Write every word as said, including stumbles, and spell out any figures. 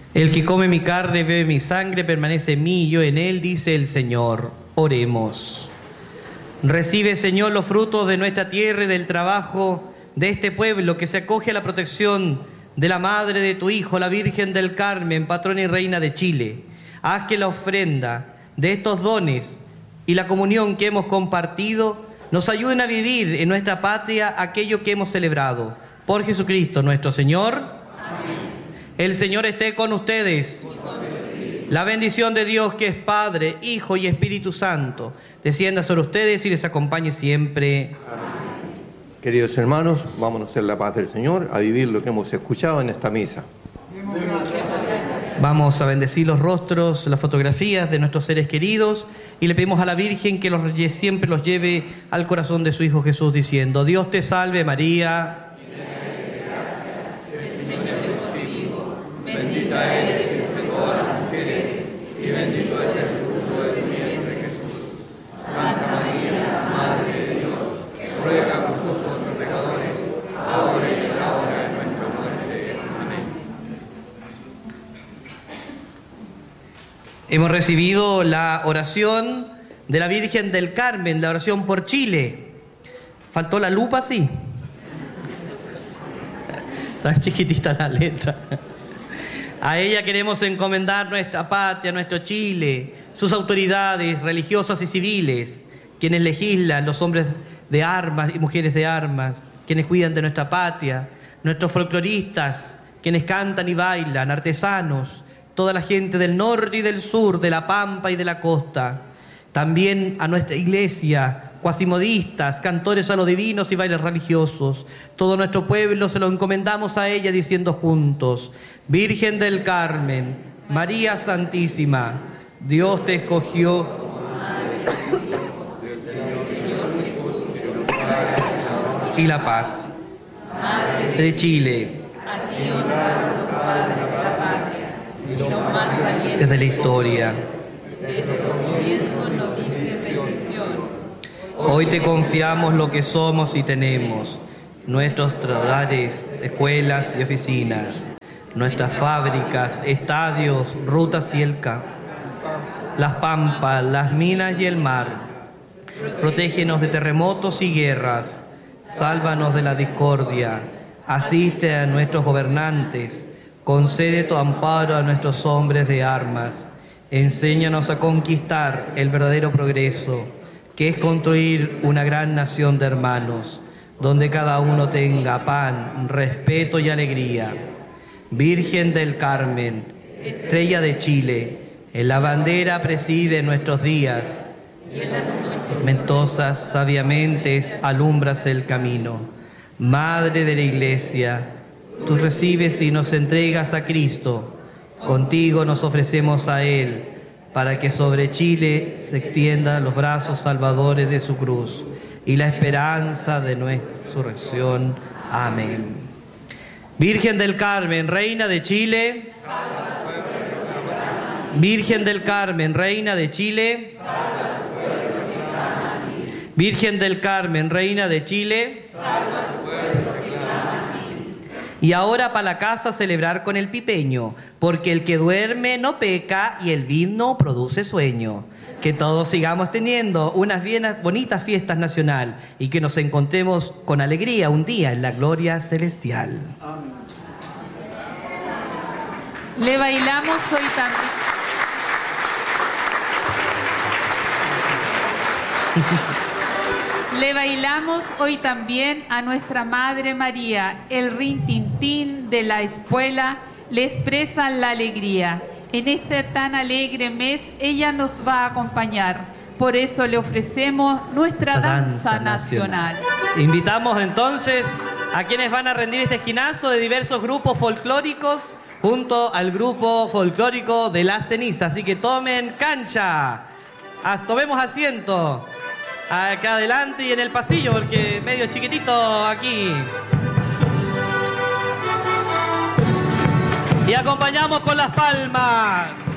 El que come mi carne, bebe mi sangre, permanece en mí y yo en él, dice el Señor. Oremos. Recibe, Señor, los frutos de nuestra tierra y del trabajo de este pueblo que se acoge a la protección de la Madre de tu Hijo, la Virgen del Carmen, patrona y reina de Chile. Haz que la ofrenda de estos dones y la comunión que hemos compartido nos ayuden a vivir en nuestra patria aquello que hemos celebrado. Por Jesucristo nuestro Señor. Amén. El Señor esté con ustedes. La bendición de Dios, que es Padre, Hijo y Espíritu Santo, descienda sobre ustedes y les acompañe siempre. Amén. Queridos hermanos, vámonos a hacer la paz del Señor, a vivir lo que hemos escuchado en esta misa. Vamos a bendecir los rostros, las fotografías de nuestros seres queridos y le pedimos a la Virgen que los, siempre los lleve al corazón de su Hijo Jesús, diciendo: Dios te salve María. Bendita eres entre todas las mujeres, y bendito es el fruto de tu vientre, Jesús. Santa María, Madre de Dios, ruega por nosotros pecadores, ahora y en la hora de nuestra muerte. Amén. Hemos recibido la oración de la Virgen del Carmen, la oración por Chile. ¿Faltó la lupa? Sí. Tan chiquitita la letra. A ella queremos encomendar nuestra patria, nuestro Chile, sus autoridades religiosas y civiles, quienes legislan, los hombres de armas y mujeres de armas, quienes cuidan de nuestra patria, nuestros folcloristas, quienes cantan y bailan, artesanos, toda la gente del norte y del sur, de la pampa y de la costa. También a nuestra iglesia, cuasimodistas, cantores a los divinos y bailes religiosos. Todo nuestro pueblo se lo encomendamos a ella diciendo juntos: Virgen del Carmen, María Santísima, Dios te escogió y la paz de Chile desde la historia. Hoy te confiamos lo que somos y tenemos, nuestros hogares, escuelas y oficinas, nuestras fábricas, estadios, rutas y el campo, las pampas, las minas y el mar. Protégenos de terremotos y guerras, sálvanos de la discordia, asiste a nuestros gobernantes, concede tu amparo a nuestros hombres de armas, enséñanos a conquistar el verdadero progreso, que es construir una gran nación de hermanos, donde cada uno tenga pan, respeto y alegría. Virgen del Carmen, estrella de Chile, en la bandera preside nuestros días, y en las noches mentosas sabiamente alumbras el camino. Madre de la Iglesia, tú recibes y nos entregas a Cristo, contigo nos ofrecemos a Él, para que sobre Chile se extiendan los brazos salvadores de su cruz y la esperanza de nuestra resurrección. Amén. Virgen del Carmen, Reina de Chile. Virgen del Carmen, Reina de Chile. Virgen del Carmen, Reina de Chile. Y ahora para la casa celebrar con el pipeño, porque el que duerme no peca y el vino produce sueño. Que todos sigamos teniendo unas bien bonitas fiestas nacional y que nos encontremos con alegría un día en la gloria celestial. Amén. Le bailamos hoy también. Le bailamos hoy también a nuestra Madre María. El rintintín de la espuela le expresan la alegría. En este tan alegre mes ella nos va a acompañar. Por eso le ofrecemos nuestra La danza, danza nacional. nacional. Invitamos entonces a quienes van a rendir este esquinazo de diversos grupos folclóricos junto al grupo folclórico de La Ceniza. Así que tomen cancha, ah, tomemos asiento acá adelante y en el pasillo, porque medio chiquitito aquí. Y acompañamos con las palmas.